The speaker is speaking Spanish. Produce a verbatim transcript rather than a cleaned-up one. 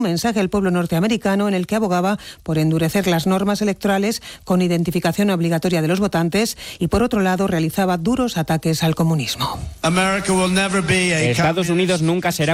mensaje al pueblo norteamericano en el que abogaba por endurecer las normas electorales con identificación obligatoria de los votantes y, por otro lado, realizaba duros ataques al comunismo. Estados Unidos nunca será